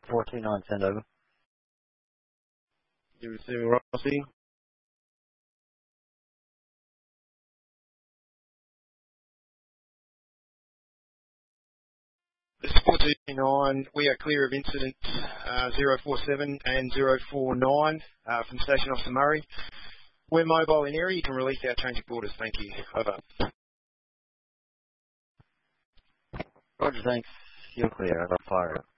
429, send over. 07 Rossi. This is 429. We are clear of incident 047 and 049 from Station Officer Murray. We're mobile in area. You can release our change of borders. Thank you. Over. Roger, thanks. You're clear. I'll fire it.